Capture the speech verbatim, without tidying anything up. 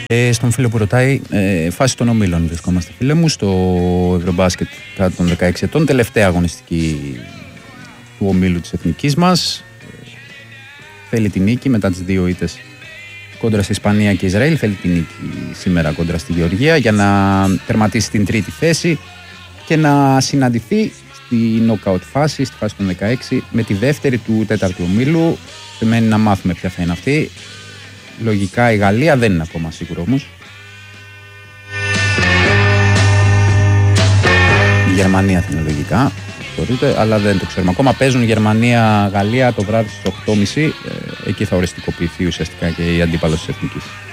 Ε, στον φίλο που ρωτάει, ε, φάση των ομίλων βρισκόμαστε, φίλε μου, στο Ευρωμπάσκετ κάτω των δεκαέξι ετών, τελευταία αγωνιστική του ομίλου της εθνικής μας. Θέλει την νίκη μετά τις δύο ήττες κόντρα στη Ισπανία και Ισραήλ. Θέλει την νίκη σήμερα κόντρα στη Γεωργία για να τερματίσει την τρίτη θέση και να συναντηθεί στη knockout φάση, στη φάση των δεκαέξι, με τη δεύτερη του τέταρτου ομίλου. Σημαίνει να μάθουμε ποια θα είναι αυτή. Λογικά η Γαλλία, δεν είναι ακόμα σίγουρο όμως. Η Γερμανία θα είναι λογικά, μπορείτε, αλλά δεν το ξέρουμε ακόμα. Παίζουν Γερμανία-Γαλλία το βράδυ στις οκτώ και μισή. Ε, εκεί θα οριστικοποιηθεί ουσιαστικά και η αντίπαλος της εθνικής.